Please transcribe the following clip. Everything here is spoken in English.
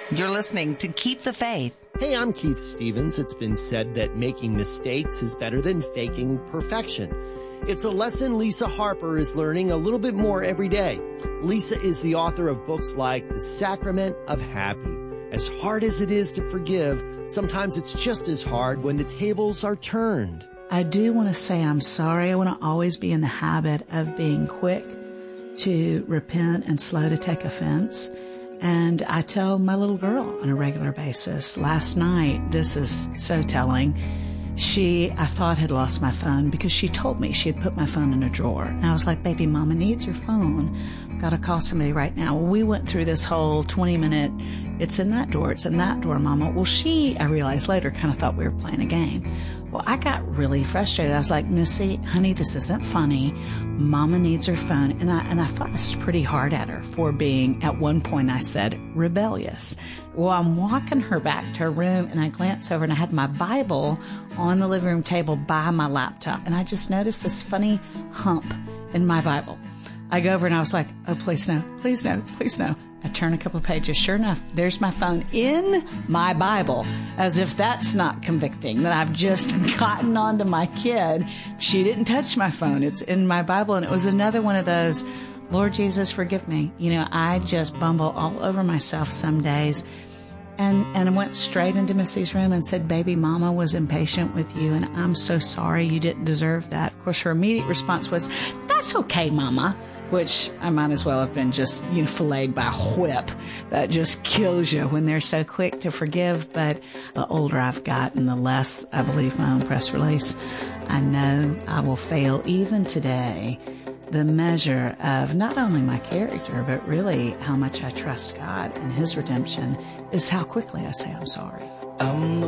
You're listening to Keep the Faith. Hey, I'm Keith Stevens. It's been said that making mistakes is better than faking perfection. It's a lesson Lisa Harper is learning a little bit more every day. Lisa is the author of books like The Sacrament of Happy. As hard as it is to forgive, sometimes it's just as hard when the tables are turned. I do want to say I'm sorry. I want to always be in the habit of being quick to repent and slow to take offense. And I tell my little girl on a regular basis. Last night, this is so telling, I thought had lost my phone because she told me she had put my phone in a drawer. And I was like, baby, mama needs your phone. Got to call somebody right now. Well, we went through this whole 20-minute, it's in that drawer, mama. Well, I realized later, kind of thought we were playing a game. Well, I got really frustrated. I was like, Missy, honey, this isn't funny. Mama needs her phone. And I fussed pretty hard at her for being, at one point I said, rebellious. Well, I'm walking her back to her room and I glance over and I had my Bible on the living room table by my laptop. And I just noticed this funny hump in my Bible. I go over and I was like, oh, please no, please no, please no. I turn a couple of pages. Sure enough, there's my phone in my Bible, as if that's not convicting, that I've just gotten onto my kid. She didn't touch my phone. It's in my Bible. And it was another one of those, Lord Jesus, forgive me. You know, I just bumble all over myself some days. And I went straight into Missy's room and said, baby, mama was impatient with you, and I'm so sorry. You didn't deserve that. Of course, her immediate response was, that's okay, mama. Which I might as well have been just, filleted by a whip. That just kills you when they're so quick to forgive. But the older I've gotten, the less I believe my own press release. I know I will fail even today. The measure of not only my character, but really how much I trust God and His redemption is how quickly I say I'm sorry. I'm the